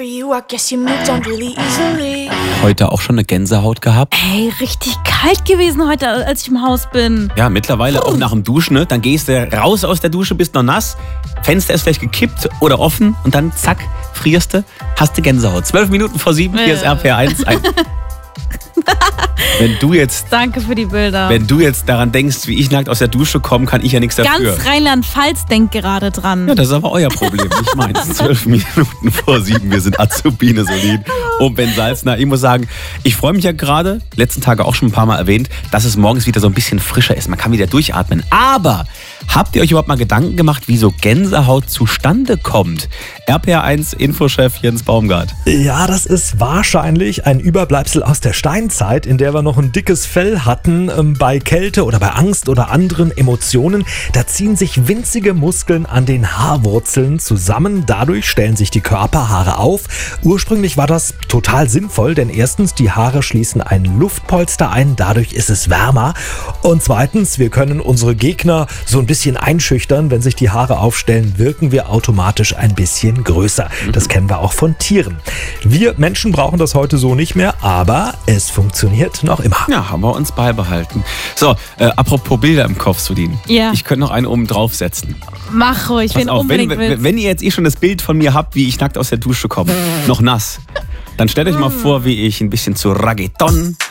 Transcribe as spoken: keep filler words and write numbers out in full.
Heute auch schon eine Gänsehaut gehabt? Ey, richtig kalt gewesen heute, als ich im Haus bin. Ja, mittlerweile auch nach dem Duschen, ne? Dann gehst du raus aus der Dusche, bist noch nass, Fenster ist vielleicht gekippt oder offen und dann zack, frierst du, hast du Gänsehaut. Zwölf Minuten vor sieben, hier ist R P R eins. Ein Wenn du jetzt, Danke für die Bilder. wenn du jetzt daran denkst, wie ich nackt aus der Dusche komme, kann ich ja nichts dafür. Ganz Rheinland-Pfalz denkt gerade dran. Ja, das ist aber euer Problem, nicht meins. Zwölf Minuten vor sieben, wir sind Azubine Solin und Ben Salzner. Ich muss sagen, ich freue mich ja gerade, letzten Tage auch schon ein paar Mal erwähnt, dass es morgens wieder so ein bisschen frischer ist. Man kann wieder durchatmen. Aber habt ihr euch überhaupt mal Gedanken gemacht, wie so Gänsehaut zustande kommt? R P R eins Infochef Jens Baumgart. Ja, das ist wahrscheinlich ein Überbleibsel aus der Steinzeit, in der wir noch ein dickes Fell hatten. Ähm, bei Kälte oder bei Angst oder anderen Emotionen, da ziehen sich winzige Muskeln an den Haarwurzeln zusammen. Dadurch stellen sich die Körperhaare auf. Ursprünglich war das total sinnvoll, denn erstens, die Haare schließen ein Luftpolster ein, dadurch ist es wärmer. Und zweitens, wir können unsere Gegner so ein bisschen einschüchtern. Wenn sich die Haare aufstellen, wirken wir automatisch ein bisschen größer. Das kennen wir auch von Tieren. Wir Menschen brauchen das heute so nicht mehr, aber es funktioniert noch immer. Ja, haben wir uns beibehalten. So, äh, apropos Bilder im Kopf, Sudin. Ja. Ich könnte noch einen oben draufsetzen. Mach ruhig, Pass wenn auf, wenn, unbedingt willst. wenn, wenn ihr jetzt eh schon das Bild von mir habt, wie ich nackt aus der Dusche komme, noch nass, dann stellt euch mal vor, wie ich ein bisschen zu Reggaeton